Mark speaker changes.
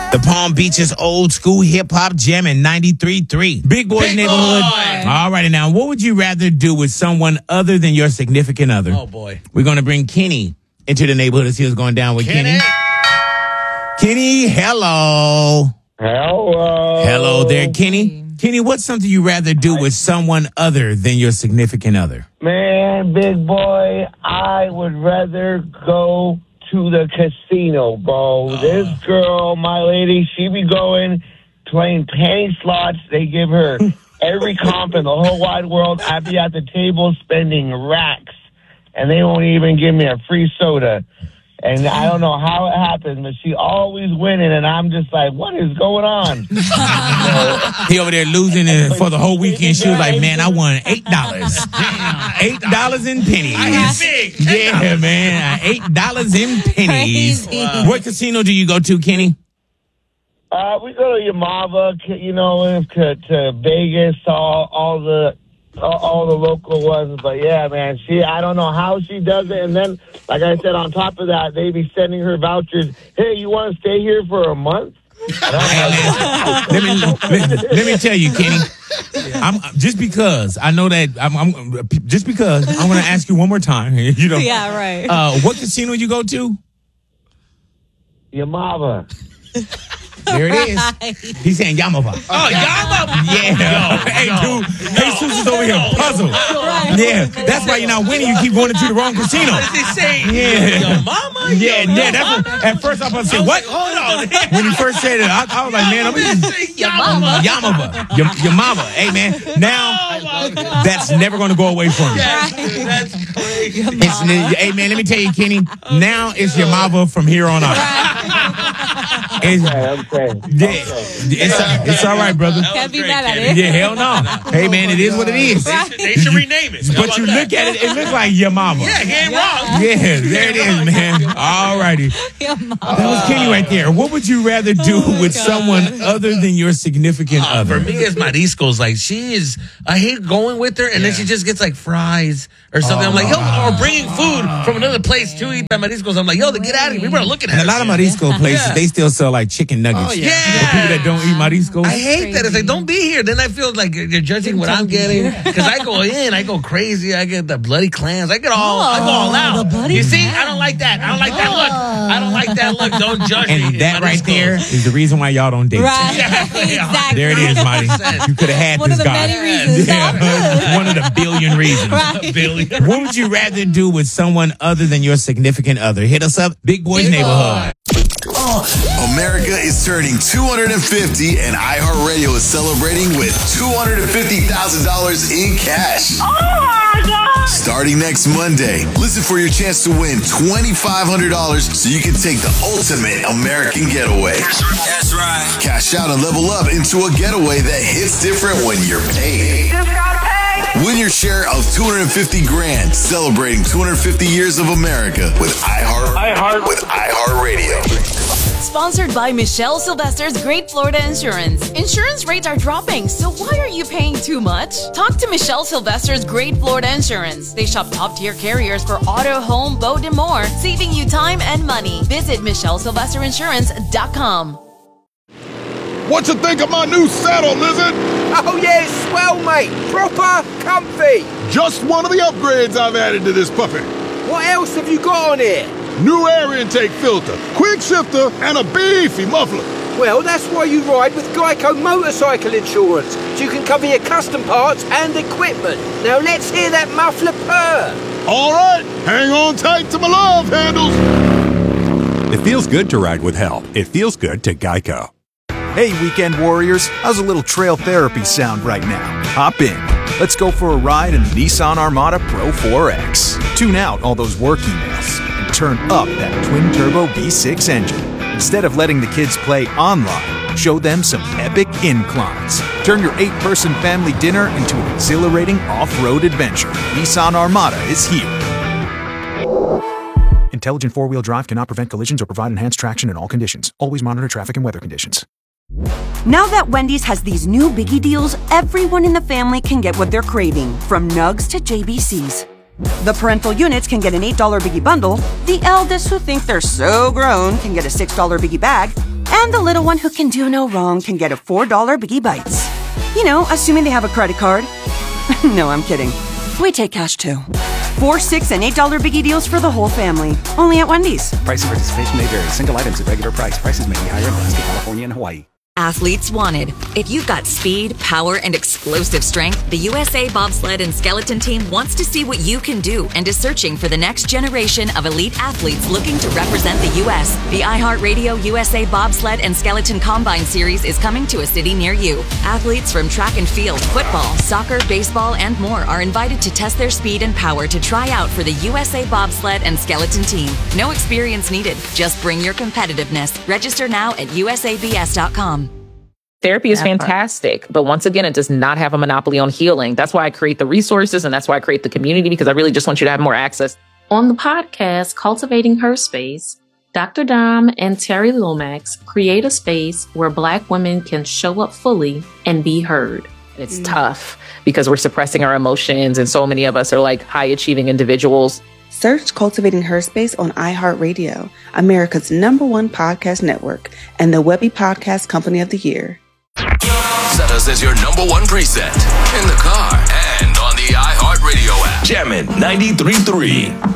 Speaker 1: The Palm Beaches old school hip hop jam in 93.3. Big Boy's Neighborhood.
Speaker 2: Boy.
Speaker 1: All righty now, what would you rather do with someone other than your significant other?
Speaker 2: Oh, boy.
Speaker 1: We're going to bring Kenny into the neighborhood to see what's going down with Kenny. Kenny, hello.
Speaker 3: Hello.
Speaker 1: Hello there, Kenny. Kenny, what's something you rather do with someone other than your significant other?
Speaker 3: Man, big boy, I would rather go to the casino, bro. This girl, my lady, she be going, playing penny slots. They give her every comp in the whole wide world. I'd be at the table spending racks, and they won't even give me a free soda. And I don't know how it happens, but she always winning, and I'm just like, what is going on?
Speaker 1: He over there losing it for the whole weekend. She was like, man, I won $8. $8 in pennies.
Speaker 2: Big.
Speaker 1: Yeah, man. $8 in pennies.
Speaker 4: Crazy.
Speaker 1: Wow. What casino do you go to, Kenny?
Speaker 3: We go to Yamava, to Vegas, all the local ones. But yeah, man, I don't know how she does it. And then, like I said, on top of that, they be sending her vouchers. Hey, you want to stay here for a month?
Speaker 1: Let me tell you, Kenny. Just because I know that I'm going to ask you one more time. You know,
Speaker 4: Yeah, right.
Speaker 1: what casino you go to?
Speaker 3: Yamava.
Speaker 1: There it is. He's saying Yamava.
Speaker 2: Oh, Yamava.
Speaker 1: Yeah. Hey, dude. Jesus is over here puzzled. Yeah. That's why you're not winning. You keep going into the wrong casino.
Speaker 2: What does he say?
Speaker 1: Yeah.
Speaker 2: Your mama?
Speaker 1: Yeah. That's what, at first I was about to say, what?
Speaker 2: Hold on.
Speaker 1: When you first said it, I was like, man, Yamava. Your mama. Hey, man. Now, that's never going to go away from you.
Speaker 2: That's crazy.
Speaker 1: Hey, man, let me tell you, Kenny. Now it's your mama from here on out. It's all right, brother.
Speaker 4: Can't be mad at it.
Speaker 1: Yeah, hell no. Hey, man, it is what it is.
Speaker 2: They should rename it.
Speaker 1: But you look at it, it looks like your mama.
Speaker 2: Yeah, he ain't wrong.
Speaker 1: Yeah, there it is, man. All righty. That was Kenny right there. What would you rather do with someone other than your significant other?
Speaker 2: For me, it's Mariscos. Like, I hate going with her, and then she just gets like fries or something. I'm like, yo, or bringing food from another place to eat at Mariscos. I'm like, yo, get out of here. People are looking at
Speaker 1: And a lot of Marisco places, they still sell like chicken nuggets.
Speaker 2: Yeah.
Speaker 1: For people that don't eat Mariscos.
Speaker 2: I hate that. It's like, don't be here. Then I feel like you're judging what I'm getting. Because I go crazy. I get the bloody clams. I go all out. You see, I don't like that. I don't like that look. I don't like that look. Don't judge me.
Speaker 1: And that right there is the reason why y'all don't date.
Speaker 4: Right.
Speaker 2: Exactly.
Speaker 1: There it is, Marty. You could have had
Speaker 4: One
Speaker 1: this
Speaker 4: of the
Speaker 1: guy.
Speaker 4: many reasons.
Speaker 1: Yeah, one of the billion reasons.
Speaker 4: Right.
Speaker 2: Billion.
Speaker 1: What would you rather do with someone other than your significant other? Hit us up, Big Boy's Neighborhood.
Speaker 5: America is turning 250 and iHeartRadio is celebrating with $250,000 in cash.
Speaker 6: Oh my God!
Speaker 5: Starting next Monday, listen for your chance to win $2,500 so you can take the ultimate American getaway.
Speaker 6: That's right.
Speaker 5: Cash out and level up into a getaway that hits different when you're paid.
Speaker 6: Just got paid.
Speaker 5: Win your share of $250,000, celebrating 250 years of America with iHeartRadio.
Speaker 7: Sponsored by Michelle Sylvester's Great Florida Insurance. Insurance rates are dropping, so why are you paying too much? Talk to Michelle Sylvester's Great Florida Insurance. They shop top-tier carriers for auto, home, boat, and more, saving you time and money. Visit MichelleSylvesterInsurance.com.
Speaker 8: What you think of my new saddle, Lizard?
Speaker 9: Oh yeah, it's swell, mate. Proper comfy.
Speaker 8: Just one of the upgrades I've added to this puppy.
Speaker 9: What else have you got on here?
Speaker 8: New air intake filter, quick shifter, and a beefy muffler.
Speaker 9: Well, that's why you ride with Geico Motorcycle Insurance, so you can cover your custom parts and equipment. Now let's hear that muffler purr.
Speaker 8: All right, hang on tight to my love handles.
Speaker 10: It feels good to ride with help. It feels good to Geico. Hey, weekend warriors, how's a little trail therapy sound right now? Hop in. Let's go for a ride in the Nissan Armada Pro 4X. Tune out all those work emails and turn up that twin-turbo V6 engine. Instead of letting the kids play online, show them some epic inclines. Turn your 8-person family dinner into an exhilarating off-road adventure. Nissan Armada is here. Intelligent four-wheel drive cannot prevent collisions or provide enhanced traction in all conditions. Always monitor traffic and weather conditions.
Speaker 11: Now that Wendy's has these new biggie deals, everyone in the family can get what they're craving, from nugs to JBCs. The parental units can get an $8 biggie bundle, the eldest who think they're so grown can get a $6 biggie bag, And the little one who can do no wrong can get a $4 Biggie Bites. You know, assuming they have a credit card. No, I'm kidding. We take cash too. $4, $6, and $8 Biggie deals for the whole family. Only at Wendy's.
Speaker 10: Price and participation may vary. Single items at regular price. Prices may be higher in Alaska, California, and Hawaii.
Speaker 4: Athletes wanted. If you've got speed, power, and explosive strength, the USA Bobsled and Skeleton Team wants to see what you can do and is searching for the next generation of elite athletes looking to represent the U.S. The iHeartRadio USA Bobsled and Skeleton Combine Series is coming to a city near you. Athletes from track and field, football, soccer, baseball, and more are invited to test their speed and power to try out for the USA Bobsled and Skeleton Team. No experience needed. Just bring your competitiveness. Register now at usabs.com.
Speaker 12: Therapy is fantastic, but once again, it does not have a monopoly on healing. That's why I create the resources, and that's why I create the community, because I really just want you to have more access.
Speaker 13: On the podcast, Cultivating Her Space, Dr. Dom and Terry Lomax create a space where Black women can show up fully and be heard.
Speaker 12: It's tough because we're suppressing our emotions, and so many of us are like high-achieving individuals.
Speaker 14: Search Cultivating Her Space on iHeartRadio, America's #1 podcast network, and the Webby Podcast Company of the Year.
Speaker 15: Set us as your #1 preset in the car and on the iHeartRadio app. Jammin' 93.3.